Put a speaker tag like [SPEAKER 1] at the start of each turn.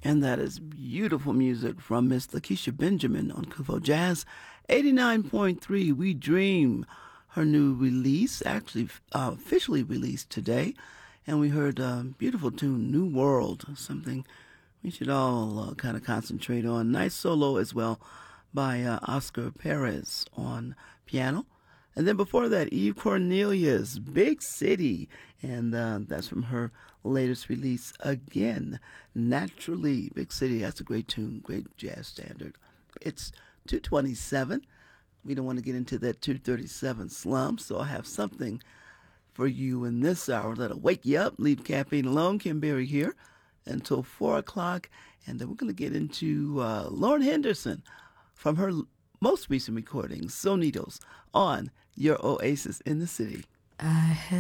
[SPEAKER 1] And that is beautiful music from Miss Lakeisha Benjamin on Kuvo Jazz 89.3. We Dream, her new release, actually officially released today. And we heard a beautiful tune, New World, something we should all kind of concentrate on. Nice solo as well by Oscar Perez on piano. And then before that, Eve Cornelius, Big City. And that's from her latest release again, Naturally. Big City, that's a great tune, great jazz standard. It's 2:27. We don't want to get into that 2:37 slump, so I have something for you in this hour that'll wake you up. Leave caffeine alone. Kim Berry here until 4 o'clock. And then we're going to get into Lauren Henderson from her most recent recording, Sonitos, on your Oasis in the City.
[SPEAKER 2] I